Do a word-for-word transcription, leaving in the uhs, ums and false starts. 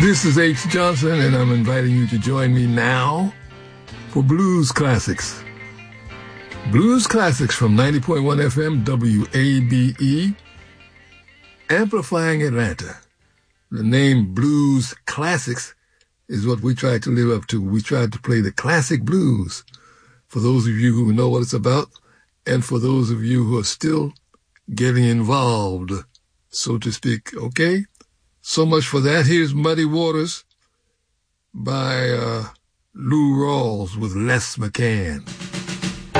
This is H. Johnson, and I'm inviting you to join me now for Blues Classics. Blues Classics from ninety point one F M W A B E, amplifying Atlanta. The name Blues Classics is what we try to live up to. We try to play the classic blues for those of you who know what it's about, and for those of you who are still getting involved, so to speak. Okay? So much for that. Here's Muddy Waters by uh, Lou Rawls with Les McCann.